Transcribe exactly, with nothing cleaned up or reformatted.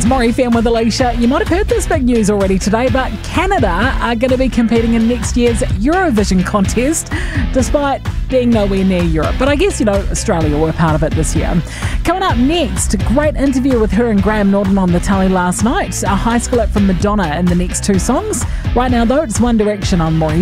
It's More F M with Alicia. You might have heard this big news already today, but Canada are going to be competing in next year's Eurovision contest, despite being nowhere near Europe. But I guess, you know, Australia were part of it this year. Coming up next, a great interview with her and Graham Norton on the telly last night. A high school up from Madonna in the next two songs. Right now, though, it's One Direction on More